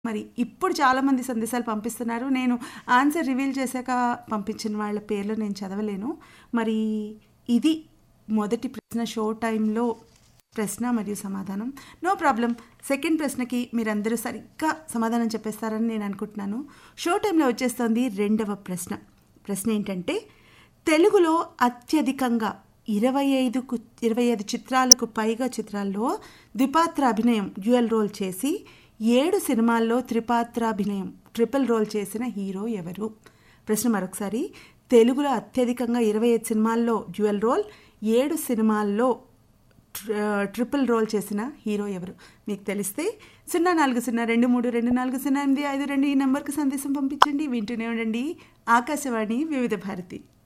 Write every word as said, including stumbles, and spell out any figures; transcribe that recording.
మరి ఇప్పుడు చాలామంది సందేశాలు పంపిస్తున్నారు. నేను ఆన్సర్ రివీల్ చేశాక పంపించిన వాళ్ళ పేర్లు నేను చదవలేను. మరి ఇది మొదటి ప్రశ్న, షో టైంలో ప్రశ్న మరియు సమాధానం. No problem. సెకండ్ ప్రశ్నకి మీరందరూ సరిగ్గా సమాధానం చెప్పేస్తారని నేను అనుకుంటున్నాను. షో టైంలో వచ్చేస్తుంది రెండవ ప్రశ్న. ప్రశ్న ఏంటంటే, తెలుగులో అత్యధికంగా ఇరవై ఐదుకు ఇరవై ఐదు చిత్రాలకు పైగా చిత్రాల్లో ద్విపాత్ర అభినయం డ్యూయల్ రోల్ చేసి ఏడు సినిమాల్లో త్రిపాత్రాభినయం ట్రిపుల్ రోల్ చేసిన హీరో ఎవరు? ప్రశ్న మరొకసారి. తెలుగులో అత్యధికంగా ఇరవై ఐదు సినిమాల్లో డ్యూయల్ రోల్, ఏడు సినిమాల్లో ట్రిపుల్ రోల్ చేసిన హీరో ఎవరు? మీకు తెలిస్తే సున్నా నాలుగు సున్నా రెండు మూడు రెండు నాలుగు సున్నా ఎనిమిది ఐదు రెండు ఈ నెంబర్కి సందేశం పంపించండి. వింటూనే ఉండండి ఆకాశవాణి వివిధ భారతి.